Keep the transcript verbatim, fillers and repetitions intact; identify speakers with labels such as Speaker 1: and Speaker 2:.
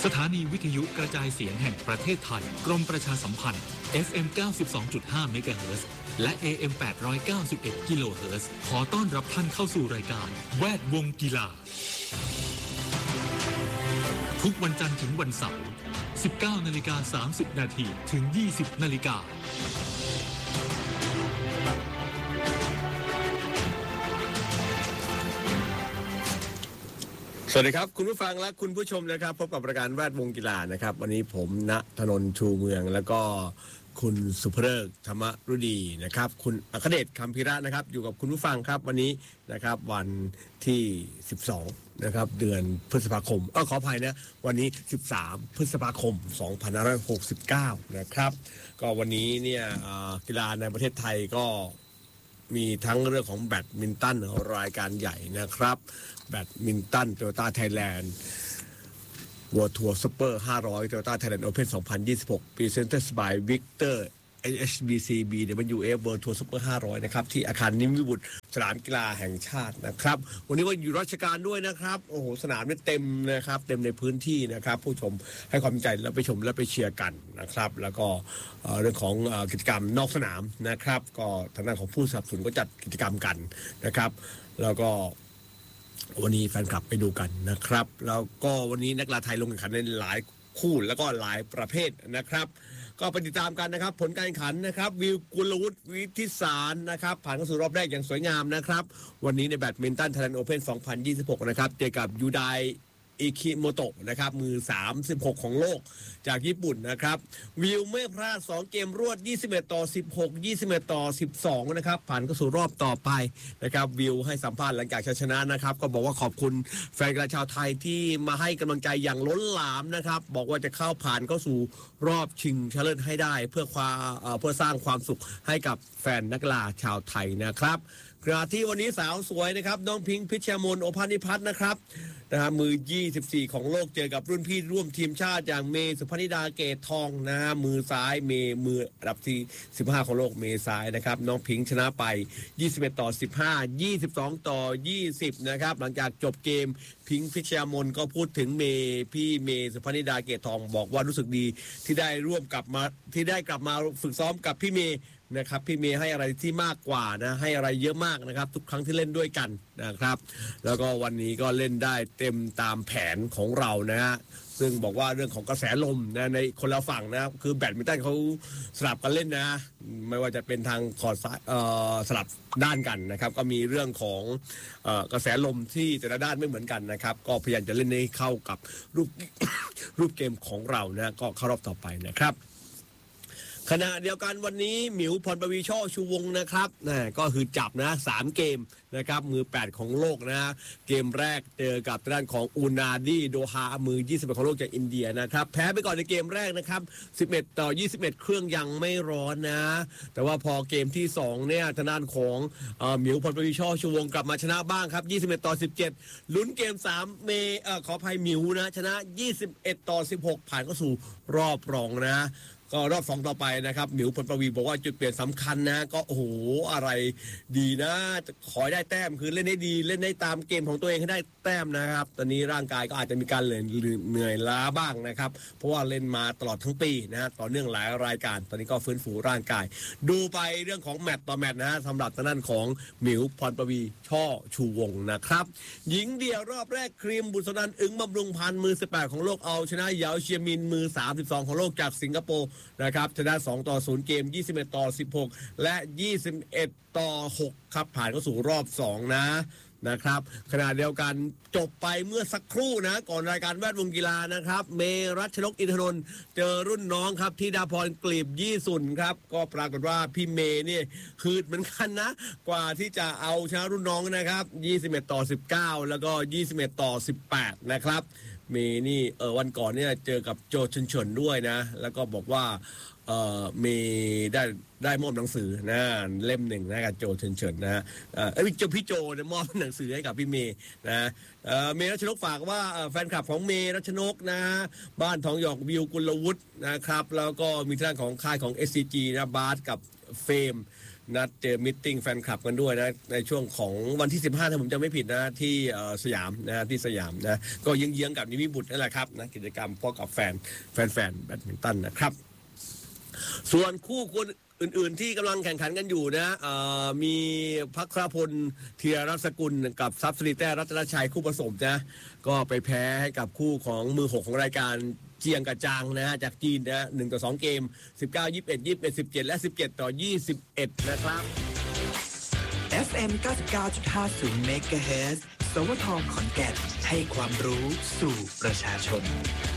Speaker 1: สถานีวิทยุกระจายเสียงแห่งประเทศไทยกรมประชาสัมพันธ์ เอฟ เอ็ม เก้าสิบสองจุดห้า เมกะเฮิรตซ์และ เอ เอ็ม แปดร้อยเก้าสิบเอ็ด กิโลเฮิรตซ์ขอต้อนรับท่านเข้าสู่รายการแวดวงกีฬาทุกวันจันทร์ถึงวันเสาร์ สิบเก้านาฬิกาสามสิบนาทีถึง ยี่สิบนาฬิกา
Speaker 2: สวัสดีครับคุณผู้ฟังและคุณผู้ชมนะครับพบกับรายการแวดวงกีฬานะครับวันนี้ผมณถนนชูเมืองแล้วก็คุณสุภเริกธรรมรุดีนะครับคุณอัครเดชคำพิระนะครับอยู่กับคุณผู้ฟังครับวันนี้นะครับวันที่สิบสองนะครับเดือนพฤษภาคมเออขออภัยนะวันนี้สิบสามพฤษภาคมสองพันห้าร้อยหกสิบเก้านะครับก็วันนี้เนี่ยกีฬาในประเทศไทยก็มีทั้งเรื่องของแบดมินตันรายการใหญ่นะครับแบดมินตันโตโยต้าไทยแลนด์World Tour Super ห้าร้อย Toyota Thailand Open สองพันยี่สิบหก Presented by Victor เอช บี ซี บี ดับเบิลยู เอฟ World Tour Super ห้าร้อยนะครับที่อาคารนิมิตบุตรสนามกีฬาแห่งชาตินะครับวันนี้ว่าอยู่ราชการด้วยนะครับโอ้โหสนามนี่เต็มนะครับเต็มในพื้นที่นะครับผู้ชมให้ความสนใจแล้วไปชมและไปเชียร์กันนะครับแล้วก็เรื่องของกิจกรรมนอกสนามนะครับก็ทางด้านของผู้สนับสนุนก็จัดกิจกรรมกันนะครับแล้วก็วันนี้แฟนคลับไปดูกันนะครับแล้วก็วันนี้นักกีฬาไทยลงแข่งขันในหลายคู่แล้วก็หลายประเภทนะครับก็ไปติดตามกันนะครับผลการแข่งขันนะครับวิวกุลวุฒิวิทิสารนะครับผ่านเข้าสู่รอบแรกอย่างสวยงามนะครับวันนี้ในแบดมินตัน Thailand Open สองพันยี่สิบหกนะครับเจอกับยูไดอิคิโมโตะนะครับมือสามสิบหกของโลกจากญี่ปุ่นนะครับวิวไม่พลาดสองเกมรวดยี่สิบเอ็ดต่อสิบหก ยี่สิบเอ็ดต่อสิบสองนะครับผ่านเข้าสู่รอบต่อไปนะครับวิวให้สัมภาษณ์หลังจากชนะนะครับก็บอกว่าขอบคุณแฟนกีฬาชาวไทยที่มาให้กำลังใจอย่างล้นหลามนะครับบอกว่าจะเข้าผ่านเข้าสู่รอบชิงชนะเลิศให้ได้เพื่อความเพื่อสร้างความสุขให้กับแฟนนักกีฬาชาวไทยนะครับขณะที่วันนี้สาวสวยนะครับน้องพิงค์พิชยามนโอภานิพัฒน์นะครับนะฮะมือยี่สิบสี่ของโลกเจอกับรุ่นพี่ร่วมทีมชาติอย่างเมย์สุพนิดาเกตทองนะฮะมือซ้ายเมย์มืออันดับที่สิบห้าของโลกเมย์ซ้ายนะครับน้องพิงค์ชนะไปยี่สิบเอ็ดต่อสิบห้า ยี่สิบสองต่อยี่สิบนะครับหลังจากจบเกมพิงค์พิชยามนก็พูดถึงเมย์พี่เมย์สุพนิดาเกตทองบอกว่ารู้สึกดีที่ได้ร่วมกลับมาที่ได้กลับมาฝึกซ้อมกับพี่เมย์นะครับพี่เมย์ให้อะไรที่มากกว่านะให้อะไรเยอะมากนะครับทุกครั้งที่เล่นด้วยกันนะครับแล้วก็วันนี้ก็เล่นได้เต็มตามแผนของเรานะฮะซึ่งบอกว่าเรื่องของกระแสลมนะในคนละฝั่งนะคือแบดมินตันเขาสลับกันเล่นนะไม่ว่าจะเป็นทางคอร์ดซ้ายเอ่อสลับด้านกันนะครับก็มีเรื่องของเอ่อกระแสลมที่แต่ละด้านไม่เหมือนกันนะครับก็พยายามจะเล่นให้เข้ากับรูป รูปเกมของเรานะก็เข้ารอบต่อไปนะครับขณะเดียวกันวันนี้หมิวพรปวีช่อชูวงศ์นะครับนะก็คือจับนะสามเกมนะครับมือแปดของโลกนะเกมแรกเจอกับด้านของอูนาดีโดฮามือยี่สิบเอ็ดของโลกจากอินเดียนะครับแพ้ไปก่อนในเกมแรกนะครับสิบเอ็ดต่อยี่สิบเอ็ดเครื่องยังไม่ร้อนนะแต่ว่าพอเกมที่สองเนี่ยทางด้านของเอ่อหมิวพรปวีช่อชูวงศ์กลับมาชนะบ้างครับยี่สิบเอ็ดต่อสิบเจ็ดลุ้นเกมสามเมเอ่อขออภัยหมิวนะชนะยี่สิบเอ็ดต่อสิบหกผ่านเข้าสู่รอบรองนะก็รอบสองต่อไปนะครับหมิวพลปวีบอกว่าจุดเปลี่ยนสำคัญนะก็โอ้โหอะไรดีนะขอได้แต้มคือเล่นได้ดีเล่นได้ตามเกมของตัวเองให้ได้แต้มนะครับตอนนี้ร่างกายก็อาจจะมีการเหนื่อยล้าบ้างนะครับเพราะว่าเล่นมาตลอดทั้งปีนะฮะต่อเนื่องหลายรายการตอนนี้ก็ฟื้นฟูร่างกายดูไปเรื่องของแมตต์ต่อแมตต์นะฮะสำหรับทางด้านของหมิวพรปวีช่อชูวงศ์นะครับหญิงเดี่ยวรอบแรกครีมบุษนันท์อึ้งบำรุงพันธ์มือสิบแปดของโลกเอาชนะเหยาเชียมินมือสามสิบสองของโลกจากสิงคโปร์นะครับชนะสองต่อศูนย์เกมยี่สิบเอ็ดต่อสิบหกและยี่สิบเอ็ดต่อหกครับผ่านเข้าสู่รอบสองนะนะครับขณะเดียวกันจบไปเมื่อสักครู่นะก่อนรายการแวดวงกีฬานะครับเมรัชนกอินทนนท์เจอรุ่นน้องครับธิดาพรกลีบยี่สุนครับก็ปรากฏว่าพี่เมย์นี่คืดเหมือนกันนะกว่าที่จะเอาชนะรุ่นน้องนะครับยี่สิบเอ็ดต่อสิบเก้าแล้วก็ยี่สิบเอ็ดต่อสิบแปดนะครับเมย์นี่เออวันก่อนเนี่ยเจอกับโจเฉินเฉินด้วยนะแล้วก็บอกว่าเอ่อเมย์ได้ได้มอบหนังสือนะเล่มหนึ่งนะกับโจเฉินเฉินนะเออพี่โจพี่โจเนี่ยมอบหนังสือให้กับพี่เมย์นะเออเมย์รัชนกฝากว่าแฟนคลับของเมย์รัชนกนะบ้านทองหยอกวิวกุลวุฒินะครับแล้วก็มีท่านของค่ายของ เอส ซี จี นะบาสกับเฟมนัดเจอมิทติ้งแฟนคลับกันด้วยนะในช่วงของวันที่สิบห้าถ้าผมจำไม่ผิดนะที่สยามนะที่สยามนะก็เยื้องๆกับนิมิบุตรนั่นแหละครับนะกิจกรรมพบกับแฟนแฟนๆแบดมินตันนะครับส่วนคู่คนอื่นๆที่กำลังแข่งขันกันอยู่นะมีพัครพลเทียรสกุลกับทรัพย์สิริแต้รัตนชัยคู่ผสมนะก็ไปแพ้ให้กับคู่ของมือหกของรายการเจียงกะจางนะฮะจากจีนนะหนึ่งต่อสองเกมสิบเก้า ยี่สิบเอ็ด ยี่สิบเอ็ด สิบเจ็ดและสิบเจ็ดต่อยี่สิบเอ็ดนะครับ
Speaker 3: เอฟ เอ็ม เก้าสิบเก้าจุดห้าศูนย์ เมกะเฮิรตซ์ สวท ขอนแก่นให้ความรู้สู่ประชาชน